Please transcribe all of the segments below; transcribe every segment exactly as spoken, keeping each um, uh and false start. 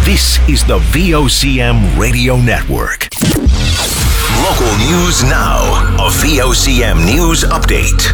This is the V O C M Radio Network. Local news now. A V O C M News Update.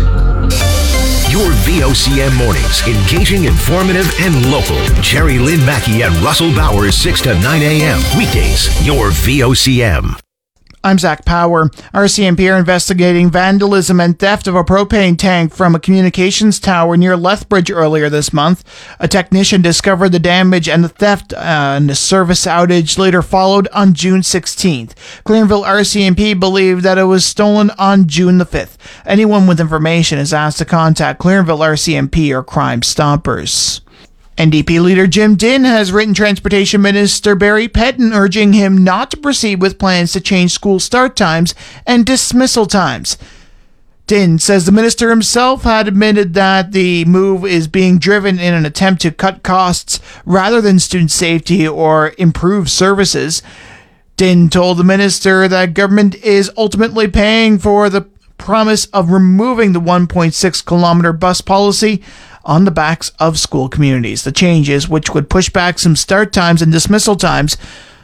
Your V O C M mornings, engaging, informative, and local. Jerry Lynn Mackey and Russell Bowers, six to nine a.m. Weekdays, your V O C M. I'm Zach Power. R C M P are investigating vandalism and theft of a propane tank from a communications tower near Lethbridge earlier this month. A technician discovered the damage and the theft uh, and a service outage later followed on June sixteenth. Clarenville R C M P believed that it was stolen on June the fifth. Anyone with information is asked to contact Clarenville R C M P or Crime Stoppers. N D P leader Jim Dinn has written Transportation Minister Barry Pettin urging him not to proceed with plans to change school start times and dismissal times. Dinn says the minister himself had admitted that the move is being driven in an attempt to cut costs rather than student safety or improve services. Dinn told the minister that government is ultimately paying for the promise of removing the one point six kilometer bus policy on the backs of school communities. The changes, which would push back some start times and dismissal times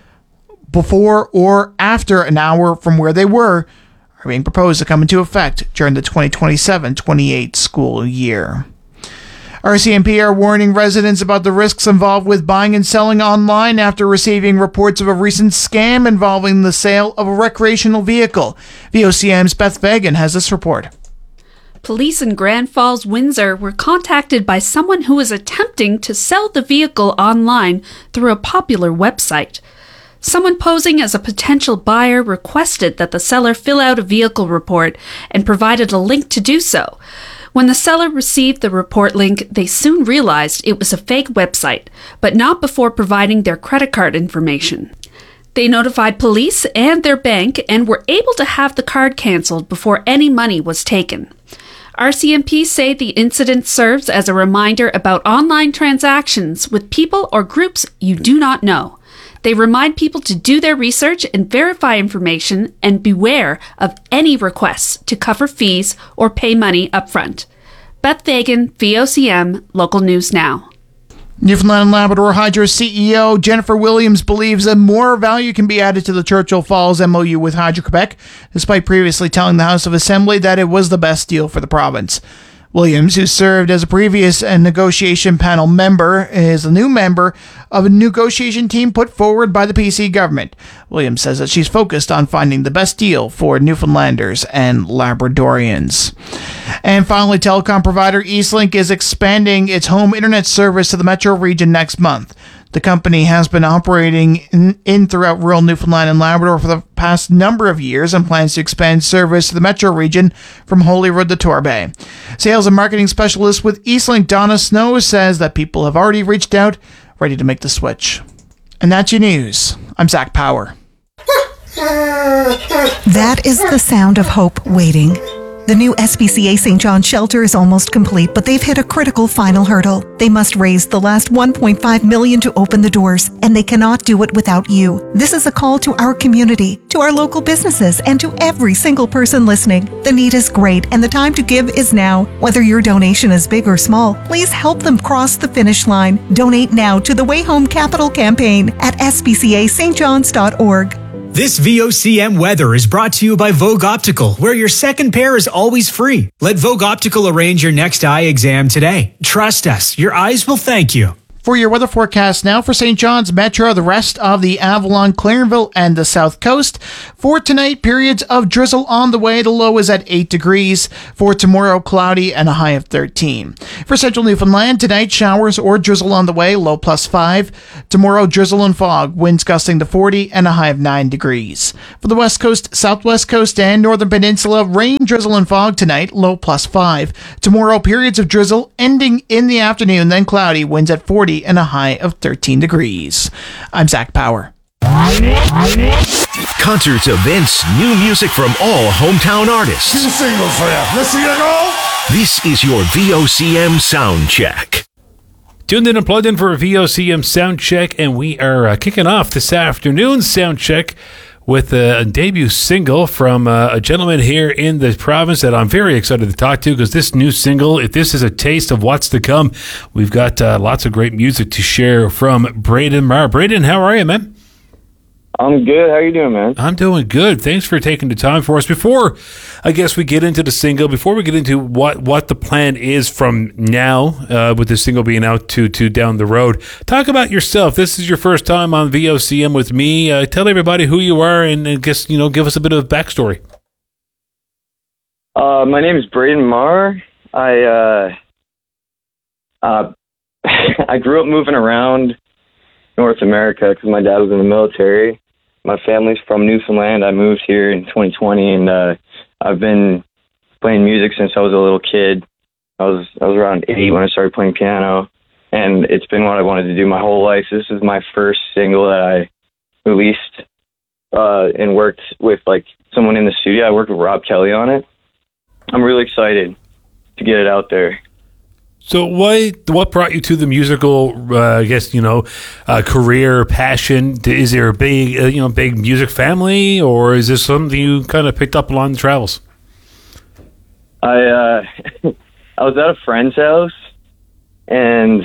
before or after an hour from where they were, are being proposed to come into effect during the twenty twenty-seven twenty-eight school year. R C M P are warning residents about the risks involved with buying and selling online after receiving reports of a recent scam involving the sale of a recreational vehicle. V O C M's Beth Fagan has this report. Police in Grand Falls, Windsor were contacted by someone who was attempting to sell the vehicle online through a popular website. Someone posing as a potential buyer requested that the seller fill out a vehicle report and provided a link to do so. When the seller received the report link, they soon realized it was a fake website, but not before providing their credit card information. They notified police and their bank and were able to have the card cancelled before any money was taken. R C M P say the incident serves as a reminder about online transactions with people or groups you do not know. They remind people to do their research and verify information and beware of any requests to cover fees or pay money upfront. Beth Fagan, V O C M, Local News Now. Newfoundland and Labrador Hydro C E O Jennifer Williams believes that more value can be added to the Churchill Falls M O U with Hydro-Quebec, despite previously telling the House of Assembly that it was the best deal for the province. Williams, who served as a previous uh, negotiation panel member, is a new member of a negotiation team put forward by the P C government. Williams says that she's focused on finding the best deal for Newfoundlanders and Labradorians. And finally, telecom provider Eastlink is expanding its home internet service to the metro region next month. The company has been operating in, in throughout rural Newfoundland and Labrador for the past number of years and plans to expand service to the metro region from Holyrood to Torbay. Sales and marketing specialist with Eastlink, Donna Snow, says that people have already reached out, ready to make the switch. And that's your news. I'm Zach Power. That is the sound of hope waiting. The new S P C A Saint John shelter is almost complete, but they've hit a critical final hurdle. They must raise the last one point five million dollars to open the doors, and they cannot do it without you. This is a call to our community, to our local businesses, and to every single person listening. The need is great, and the time to give is now. Whether your donation is big or small, please help them cross the finish line. Donate now to the Way Home Capital Campaign at s p c a s t johns dot org. This V O C M weather is brought to you by Vogue Optical, where your second pair is always free. Let Vogue Optical arrange your next eye exam today. Trust us, your eyes will thank you. For your weather forecast now for Saint John's Metro, the rest of the Avalon, Clarenville, and the South Coast. For tonight, periods of drizzle on the way. The low is at eight degrees. For tomorrow, cloudy and a high of thirteen. For central Newfoundland, tonight, showers or drizzle on the way. Low plus five. Tomorrow, drizzle and fog. Winds gusting to forty and a high of nine degrees. For the west coast, southwest coast, and northern peninsula, rain, drizzle, and fog tonight. Low plus five. Tomorrow, periods of drizzle ending in the afternoon. Then cloudy. Winds at forty and a high of thirteen degrees. I'm Zach Power. Concerts, events, new music from all hometown artists. Two singles for you. Let's see it go. This is your V O C M Sound Check. Tuned in and plugged in for a V O C M Sound Check, and we are uh, kicking off this afternoon's Sound Check with a debut single from uh, a gentleman here in the province that I'm very excited to talk to, because this new single, if this is a taste of what's to come, we've got uh, lots of great music to share from Braden Marr. Braden, how are you, man? I'm good. How you doing, man? I'm doing good. Thanks for taking the time for us. Before, I guess, we get into the single, before we get into what, what the plan is from now, uh, with the single being out to, to down the road, talk about yourself. This is your first time on V O C M with me. Uh, tell everybody who you are, and, and guess, you know, give us a bit of backstory. Uh, my name is Braden Marr. I, uh, uh, I grew up moving around North America because my dad was in the military. My family's from Newfoundland. I moved here in twenty twenty, and uh, I've been playing music since I was a little kid. I was I was around eight when I started playing piano, and it's been what I wanted to do my whole life. This is my first single that I released uh, and worked with like someone in the studio. I worked with Rob Kelly on it. I'm really excited to get it out there. So why, what brought you to the musical, uh, I guess, you know, uh, career, passion? Is there a big, uh, you know, big music family, or is this something you kind of picked up along the travels? I, uh, I was at a friend's house, and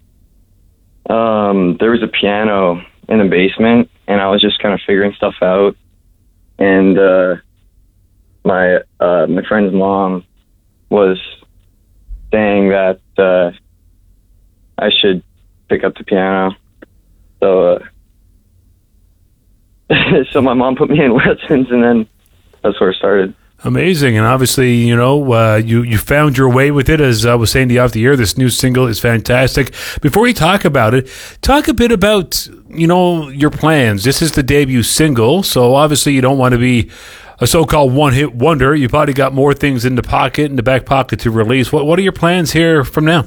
um, there was a piano in the basement, and I was just kind of figuring stuff out. And uh, my uh, my friend's mom was saying that uh, I should pick up the piano. So, uh, so my mom put me in lessons, and then that's where it started. Amazing. And obviously, you know, uh, you, you found your way with it. As I was saying to you off the air, this new single is fantastic. Before we talk about it, talk a bit about, you know, your plans. This is the debut single, so obviously you don't want to be a so-called one-hit wonder. You probably got more things in the pocket, in the back pocket to release. What What are your plans here from now?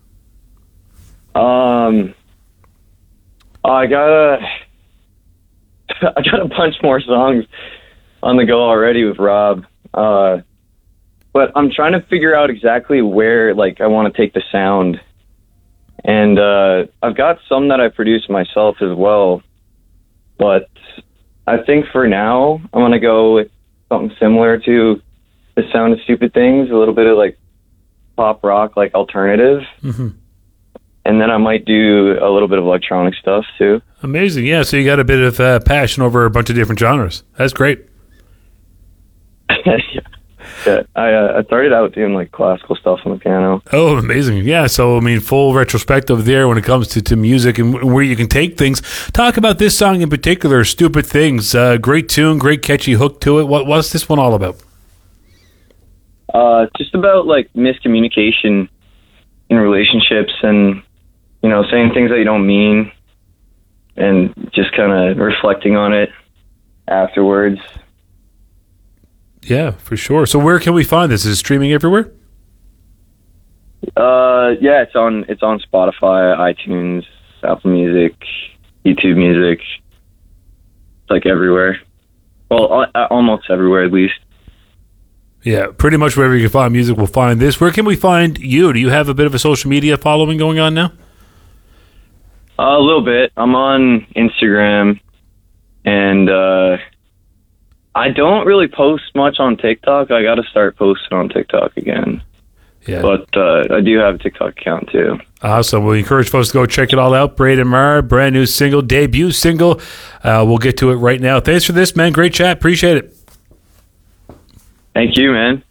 Um, I got a, I got a bunch more songs on the go already with Rob. Uh, but I'm trying to figure out exactly where, like, I want to take the sound. And uh, I've got some that I produced myself as well. But I think for now, I'm going to go with something similar to The Sound of Stupid Things, a little bit of like pop rock, like alternative. Mm-hmm. And then I might do a little bit of electronic stuff too. Amazing. Yeah, so you got a bit of uh, passion over a bunch of different genres. That's great. yeah. yeah. I, uh, I started out doing like classical stuff on the piano. Oh, amazing. Yeah, so I mean, full retrospective there when it comes to, to music and where you can take things. Talk about this song in particular, Stupid Things. Uh, great tune, great catchy hook to it. What What's this one all about? Uh, just about like miscommunication in relationships, and, you know, saying things that you don't mean, and just kind of reflecting on it afterwards. Yeah, for sure. So where can we find this? Is it streaming everywhere? Uh, yeah, it's on it's on Spotify, iTunes, Apple Music, YouTube Music. It's like everywhere. Well, almost everywhere at least. Yeah, pretty much wherever you can find music, we'll find this. Where can we find you? Do you have a bit of a social media following going on now? Uh, a little bit. I'm on Instagram, and uh, I don't really post much on TikTok. I got to start posting on TikTok again. Yeah. But uh, I do have a TikTok account too. Awesome. We encourage folks to go check it all out. Braden Marr, brand new single, debut single. Uh, we'll get to it right now. Thanks for this, man. Great chat. Appreciate it. Thank you, man.